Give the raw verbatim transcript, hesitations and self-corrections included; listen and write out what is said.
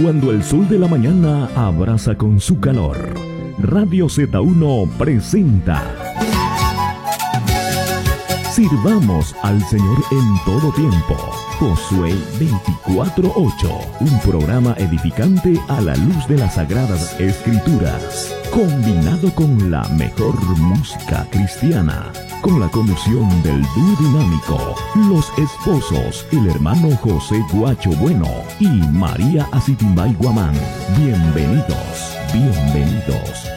Cuando el sol de la mañana abraza con su calor, Radio Z uno presenta Sirvamos al Señor en todo tiempo. Josué veinticuatro ocho, un programa edificante a la luz de las Sagradas Escrituras, combinado con la mejor música cristiana, con la conducción del dúo dinámico, los esposos, el hermano José Guacho Bueno y María Acitimbay Guamán. Bienvenidos, bienvenidos.